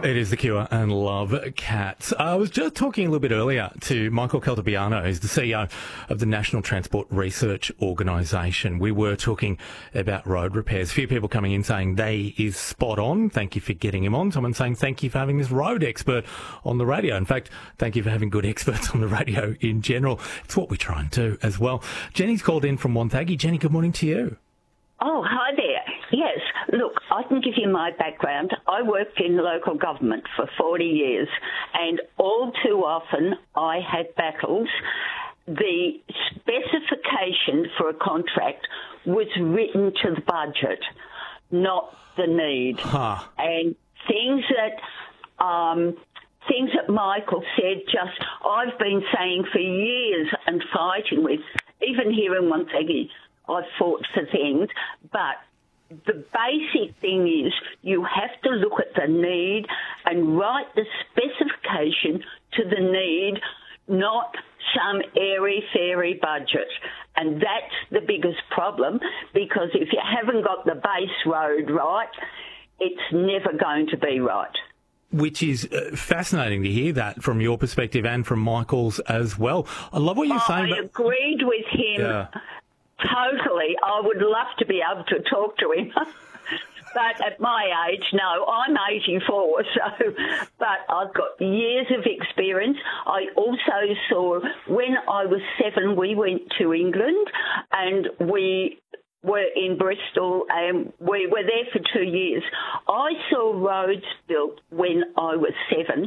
It is The Cure and Love Cats. I was just talking a little bit earlier to Michael Caltabiano, who's the CEO of the National Transport Research Organisation. We were talking about road repairs. A few people coming in saying they is spot on. Thank you for getting him on. Someone saying thank you for having this road expert on the radio. In fact, thank you for having good experts on the radio in general. It's what we try and do as well. Jenny's called in from Wonthaggi. Jenny, good morning to you. Oh, hi there. Yes, look, I can give you my background. I worked in local government for 40 years, and all too often I had battles. The specification for a contract was written to the budget, not the need. And things that Michael said, I've been saying for years and fighting with, even here in Wonthaggi, I've fought for things, but the basic thing is you have to look at the need and write the specification to the need, not some airy-fairy budget. And that's the biggest problem, because if you haven't got the base road right, it's never going to be right. Which is fascinating to hear that from your perspective and from Michael's as well. I love what you're saying. I agreed with him. Yeah. Totally. I would love to be able to talk to him. But at my age, no, I'm 84, but I've got years of experience. I also saw, when I was 7, we went to England and we were in Bristol and we were there for 2 years. I saw roads built when I was 7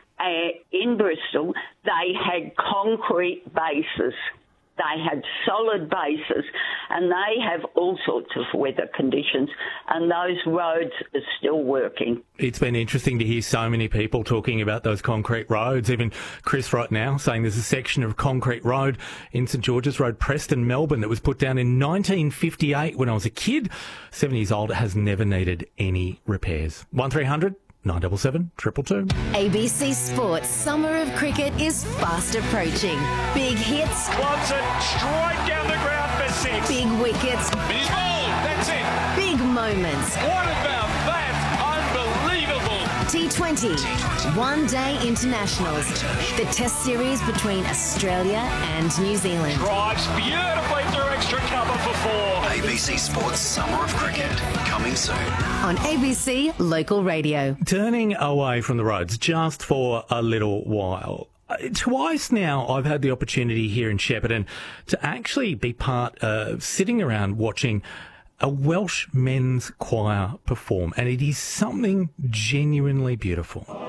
in Bristol. They had concrete bases. They had solid bases, and they have all sorts of weather conditions, and those roads are still working. It's been interesting to hear so many people talking about those concrete roads. Even Chris right now saying there's a section of concrete road in St George's Road, Preston, Melbourne, that was put down in 1958 when I was a kid. 7 years old, it has never needed any repairs. 1300 977 222. ABC Sports Summer of Cricket is fast approaching. Big hits. Loves it straight down the ground for 6. Big wickets. He's bowled. That's it. Big moments. What about that? Unbelievable. T20. One-day internationals. The test series between Australia and New Zealand. Drives beautifully through extra cover for 4. ABC Sports Summer of Cricket, coming soon. On ABC Local Radio. Turning away from the roads just for a little while. Twice now I've had the opportunity here in Shepparton to actually be part of sitting around watching a Welsh men's choir perform, and it is something genuinely beautiful.